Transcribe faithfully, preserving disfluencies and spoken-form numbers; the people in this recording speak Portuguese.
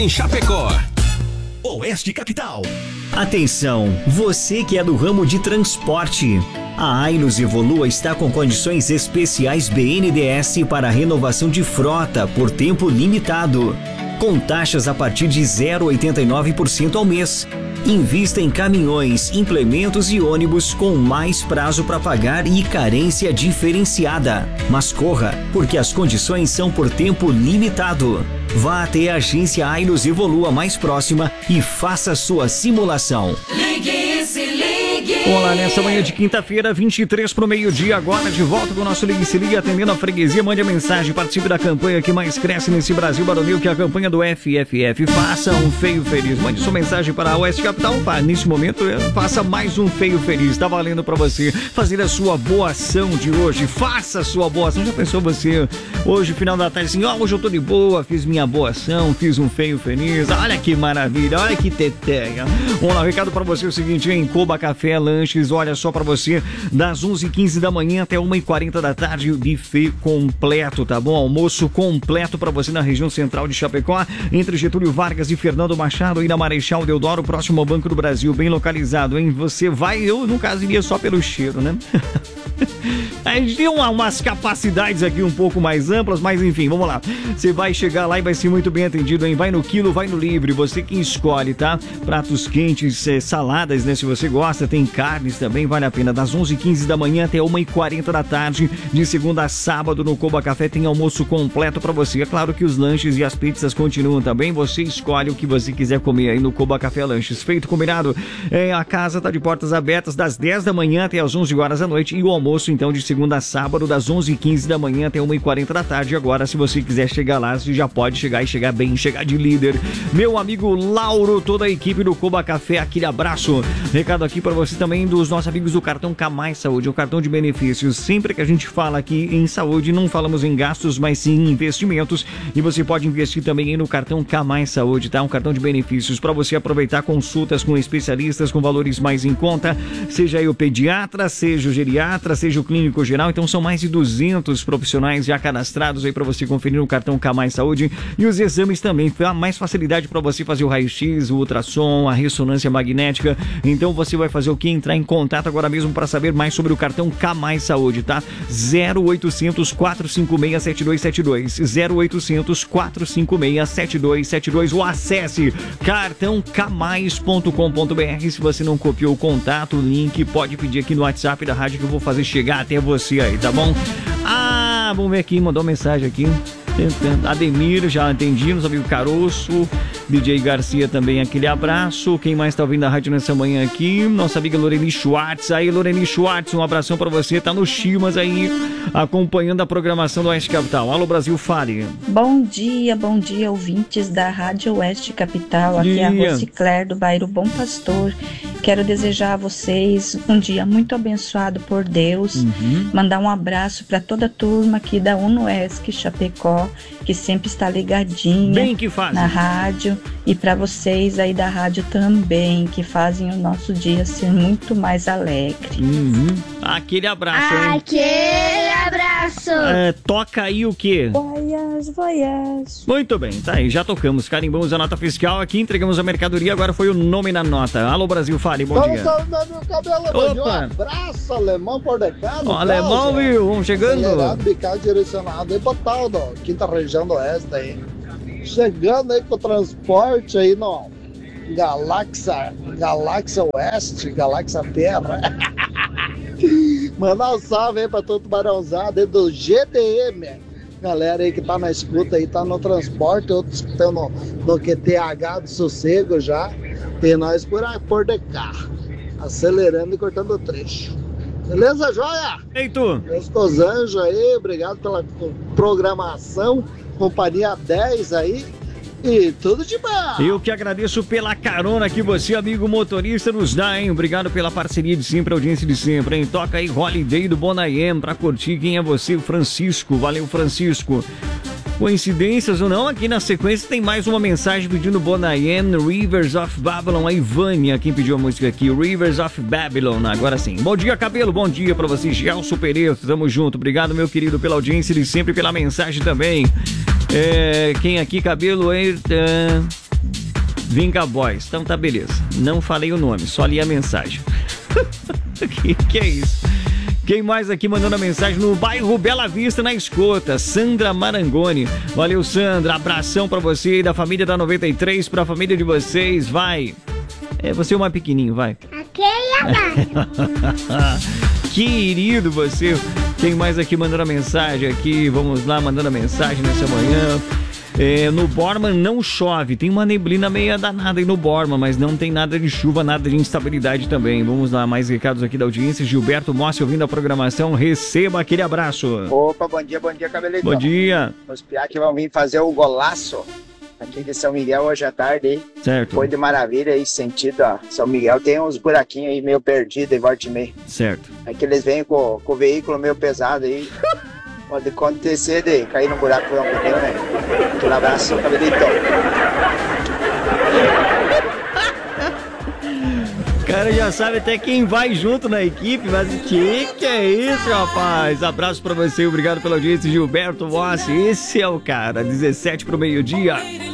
Em Chapecó, Oeste Capital. Atenção, você que é do ramo de transporte. A Ailus Evolua está com condições especiais B N D E S para renovação de frota por tempo limitado, com taxas a partir de zero vírgula oitenta e nove por cento ao mês. Invista em caminhões, implementos e ônibus com mais prazo para pagar e carência diferenciada. Mas corra, porque as condições são por tempo limitado. Vá até a agência Ailus Evolua mais próxima e faça sua simulação. Ligue, se ligue. Olá, nessa manhã de quinta-feira, vinte e três para o meio-dia, agora de volta com o nosso Ligue Se Ligue, atendendo a freguesia. Mande a mensagem, participe da campanha que mais cresce nesse Brasil baronil, que é a campanha do F F F. Faça um feio feliz. Mande sua mensagem para a Oeste Capital. Pá, nesse momento, faça mais um feio feliz. Tá valendo para você fazer a sua boa ação de hoje. Faça a sua boa ação. Já pensou você, hoje, final da tarde, assim, ó, oh, hoje eu tô de boa, fiz minha boa ação, fiz um feio feliz. Olha que maravilha, olha que teteia. Vamos lá, o recado para você é o seguinte, em Coba Café Lanches, olha só para você, das onze e quinze da manhã até uma e quarenta da tarde, buffet completo, tá bom? Almoço completo para você na região central de Chapecó, entre Getúlio Vargas e Fernando Machado, e na Marechal Deodoro, próximo ao Banco do Brasil, bem localizado, hein? Você vai, eu no caso iria só pelo cheiro, né? A gente tem uma, umas capacidades aqui um pouco mais amplas, mas enfim, vamos lá. Você vai chegar lá e vai ser muito bem atendido, hein? Vai no quilo, vai no livre, você que escolhe, tá? Pratos quentes, é, saladas, né? Se você gosta, tem carnes também, vale a pena. Das onze e quinze da manhã até uma e quarenta da tarde, de segunda a sábado, no Coba Café tem almoço completo pra você. É claro que os lanches e as pizzas continuam também, você escolhe o que você quiser comer aí no Coba Café Lanches. Feito, combinado? É, a casa tá de portas abertas das dez da manhã até as onze horas da noite, e o almoço, então, de segunda a sábado, das onze e quinze da manhã até uma e quarenta da tarde. Agora, se você quiser chegar lá, você já pode chegar e chegar bem, chegar de líder. Meu amigo Lauro, toda a equipe do Coba Café, aquele abraço. Recado aqui para você também dos nossos amigos do cartão Camais Saúde, o cartão de benefícios. Sempre que a gente fala aqui em saúde, não falamos em gastos, mas sim em investimentos. E você pode investir também aí no cartão Camais Saúde, tá? Um cartão de benefícios para você aproveitar consultas com especialistas com valores mais em conta, seja aí o pediatra, seja o geriatra, seja o clínico geral. Então são mais de duzentos profissionais já cadastrados aí para você conferir no cartão Camais Saúde, e os exames também, dá mais facilidade para você fazer o raio-x, o ultrassom, a ressonância magnética. Então você vai fazer o que? Entrar em contato agora mesmo para saber mais sobre o cartão Camais Saúde, tá? zero oitocentos, quatrocentos e cinquenta e seis, sete dois sete dois, zero oitocentos, quatrocentos e cinquenta e seis, sete dois sete dois, ou acesse cartão camais ponto com ponto b r. Se você não copiou o contato, o link, pode pedir aqui no WhatsApp da rádio que eu vou fazer chegar até você aí, tá bom? Ah, vamos ver aqui, mandou mensagem aqui. Ademir, já atendi, nosso amigo Caroço, D J Garcia também, aquele abraço. Quem mais tá ouvindo a rádio nessa manhã aqui? Nossa amiga Loreni Schwartz. Aí, Loreni Schwartz, um abração pra você. Tá no Chimas aí, acompanhando a programação do Oeste Capital. Alô, Brasil, fale. Bom dia, bom dia, ouvintes da Rádio Oeste Capital. Aqui é a Rosicler, do bairro Bom Pastor. Quero desejar a vocês um dia muito abençoado por Deus. Uhum. Mandar um abraço para toda a turma aqui da UNOESC Chapecó, que sempre está ligadinha Bem que faz. na rádio. E para vocês aí da rádio também, que fazem o nosso dia ser muito mais alegre. Uhum. Aquele abraço, hein? Aquele abraço. É, toca aí o quê? Voyage, voyage. Muito bem, tá aí, já tocamos, carimbamos a nota fiscal aqui, entregamos a mercadoria, agora foi o nome na nota. Alô, Brasil, fale, bom dia. Meu cabelo, Opa. Um abraço, alemão por decano. Ó, alemão, viu? Vamos chegando. Acelerado, bicado, direcionado aí pra tal, do, quinta região do oeste aí. Chegando aí com o transporte aí no Galáxia, Galáxia Oeste, Galáxia Terra. Mandar um salve aí pra todo barãozado aí do G D M. Galera aí que tá na escuta aí, tá no transporte, outros que estão no, no Q T H do Sossego já. E nós por, por de carro, acelerando e cortando o trecho. Beleza, joia? Eito! Meus cosanjos aí, obrigado pela programação. Companhia dez aí. E tudo de bom. Eu que agradeço pela carona que você, amigo motorista, nos dá, hein? Obrigado pela parceria de sempre, audiência de sempre, hein? Toca aí Holiday do Bonayem pra curtir. Quem é você? Francisco. Valeu, Francisco. Coincidências ou não, aqui na sequência tem mais uma mensagem pedindo Bonayem, Rivers of Babylon. A Ivânia, quem pediu a música aqui, Rivers of Babylon, agora sim. Bom dia, Cabelo, bom dia pra você, Gelson Pereira, tamo junto. Obrigado, meu querido, pela audiência de sempre, pela mensagem também. É, quem aqui, Cabelo, é... Vinga Boys. Então tá, beleza. Não falei o nome, só li a mensagem. que, que é isso? Quem mais aqui mandando a mensagem no bairro Bela Vista, na escuta? Sandra Marangoni. Valeu, Sandra. Abração pra você e da família da noventa e três, pra família de vocês. Vai. É, você é o mais pequenininho, vai. Aquele abraço. Querido você. Quem mais aqui mandando a mensagem aqui? Vamos lá, mandando a mensagem nessa manhã. É, no Borman não chove, tem uma neblina meia danada aí no Borman, mas não tem nada de chuva, nada de instabilidade também. Vamos lá, mais recados aqui da audiência. Gilberto Mossi ouvindo a programação, receba aquele abraço. Opa, bom dia, bom dia, Cabelitão. Bom dia. Os piá que vão vir fazer o golaço aqui de São Miguel hoje à tarde aí. Certo. Foi de maravilha aí, sentido, ó. São Miguel tem uns buraquinhos aí meio perdidos, aí volta e meio. Certo. É que eles vêm com, com o veículo meio pesado aí. Pode acontecer de cair no buraco por um pneu, né? Um abraço, Cabelito. O cara já sabe até quem vai junto na equipe, mas que que é isso, rapaz? Abraço pra você, obrigado pela audiência, Gilberto Mossi. Esse é o cara, dezessete pro meio-dia.